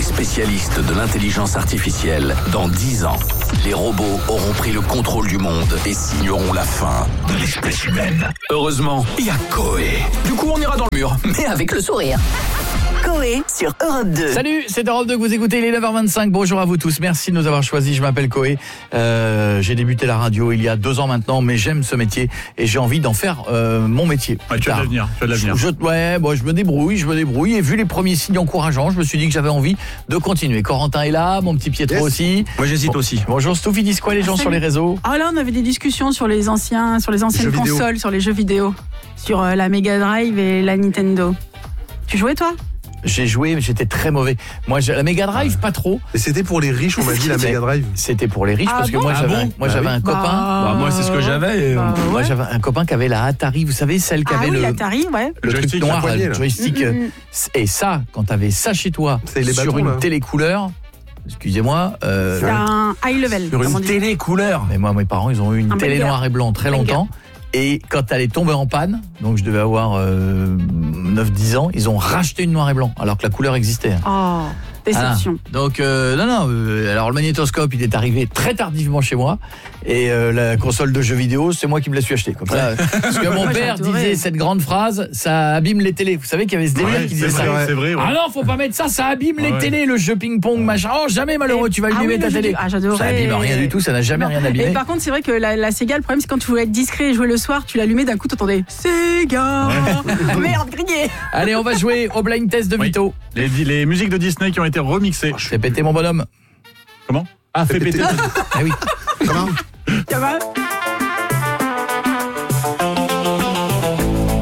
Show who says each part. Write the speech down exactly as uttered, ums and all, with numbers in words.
Speaker 1: spécialistes de l'intelligence artificielle. Dans dix ans, les robots auront pris le contrôle du monde et signeront la fin de l'espèce humaine. Heureusement, il y a Coé. Du coup, on ira dans le mur, mais avec le sourire.
Speaker 2: Coé sur Europe deux.
Speaker 3: Salut, c'est Europe deux que vous écoutez, il est neuf heures vingt-cinq. Bonjour à vous tous, merci de nous avoir choisis. Je m'appelle Coé. Euh, j'ai débuté la radio il y a deux ans maintenant, mais j'aime ce métier et j'ai envie d'en faire euh, mon métier.
Speaker 4: Ouais, tu as de l'avenir, tu as de l'avenir.
Speaker 3: Je, je, ouais, bon, je me débrouille, je me débrouille. Et vu les premiers signes encourageants, je me suis dit que j'avais envie de continuer. Corentin est là, mon petit Pietro yes. aussi.
Speaker 4: Moi j'hésite bon, aussi.
Speaker 3: Bonjour Stouff, ils disent quoi les gens ah, sur les réseaux?
Speaker 5: Ah là, on avait des discussions sur les anciens, sur les anciennes jeux consoles, vidéo. Sur les jeux vidéo, sur euh, la Mega Drive et la Nintendo. Tu jouais toi?
Speaker 3: J'ai joué, mais j'étais très mauvais. Moi, la Mega Drive, ah. pas trop.
Speaker 6: Et c'était pour les riches, on m'a dit la Mega Drive.
Speaker 3: C'était pour les riches ah parce
Speaker 5: bon
Speaker 3: que moi,
Speaker 5: ah
Speaker 3: j'avais,
Speaker 5: bon
Speaker 3: un, moi,
Speaker 5: bah
Speaker 3: j'avais
Speaker 5: oui.
Speaker 3: un copain.
Speaker 5: Bah,
Speaker 4: bah, moi, c'est ce que j'avais.
Speaker 5: Bah, ouais.
Speaker 3: Moi, j'avais un copain qui avait la Atari. Vous savez, celle qui
Speaker 5: ah
Speaker 3: avait
Speaker 5: oui,
Speaker 3: le
Speaker 5: l'Atari, ouais.
Speaker 3: le, le truc noir,
Speaker 6: poignée,
Speaker 3: le joystick.
Speaker 5: Là. Mm-hmm.
Speaker 3: Et ça, quand t'avais ça chez toi,
Speaker 6: les
Speaker 3: sur
Speaker 6: bâtons,
Speaker 3: une
Speaker 6: là.
Speaker 3: télé couleur. Excusez-moi.
Speaker 5: Euh, c'est un high level.
Speaker 3: Sur une télé couleur. Mais moi, mes parents, ils ont eu une un télé noir et blanc très longtemps. Et quand elle est tombée en panne, donc je devais avoir euh, neuf dix ans, ils ont racheté une noir et blanc, alors que la couleur existait.
Speaker 5: Oh, déception.
Speaker 3: Ah, donc, euh, non, non, euh, alors le magnétoscope, il est arrivé très tardivement chez moi, et euh, la console de jeux vidéo, c'est moi qui me l'ai su acheter. Comme ça, parce que mon moi, père disait cette grande phrase, ça abîme les télés. Vous savez qu'il y avait ce délire
Speaker 4: ouais,
Speaker 3: qui disait ça.
Speaker 4: Vrai, c'est vrai, ouais.
Speaker 3: Ah non, faut pas mettre ça, ça abîme ouais. les télés, le jeu ping-pong, machin. Oh, jamais malheureux,
Speaker 5: et,
Speaker 3: tu vas
Speaker 5: ah
Speaker 3: allumer
Speaker 5: oui,
Speaker 3: ta télé.
Speaker 5: Ah, j'adorais.
Speaker 3: Ça abîme rien du tout, ça n'a jamais
Speaker 5: non.
Speaker 3: rien abîmé.
Speaker 5: Et par contre, c'est vrai que la, la Sega, le problème, c'est quand tu voulais être discret et jouer le soir, tu l'allumais, d'un coup, t'entendais Sega. Ouais. Merde, grillé.
Speaker 3: Allez, on va jouer au blind test de
Speaker 4: oui.
Speaker 3: Vito.
Speaker 4: Les, les musiques de Disney qui ont été remixées.
Speaker 3: Je fais péter mon bonhomme.
Speaker 4: Comment? Ah, fais péter.
Speaker 3: Ah oui.
Speaker 6: Comment?
Speaker 5: Ça va?